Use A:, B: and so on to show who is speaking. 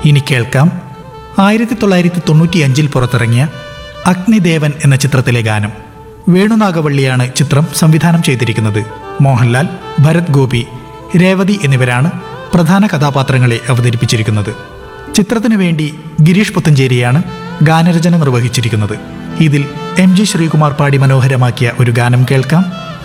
A: ഇനി കേൾക്കാം 1995 പുറത്തിറങ്ങിയ അഗ്നിദേവൻ എന്ന ചിത്രത്തിലെ ഗാനം. വേണുനാഗവള്ളിയാണ് ചിത്രം സംവിധാനം ചെയ്തിരിക്കുന്നത്. മോഹൻലാൽ, ഭരത് ഗോപി, രേവതി എന്നിവരാണ് പ്രധാന കഥാപാത്രങ്ങളെ അവതരിപ്പിച്ചിരിക്കുന്നത്. ചിത്രത്തിനു വേണ്ടി ഗിരീഷ് പുത്തഞ്ചേരിയാണ് ഗാനരചന നിർവഹിച്ചിരിക്കുന്നത്. ഇതിൽ MG ശ്രീകുമാർ പാടി മനോഹരമാക്കിയ ഒരു ഗാനം കേൾക്കാം.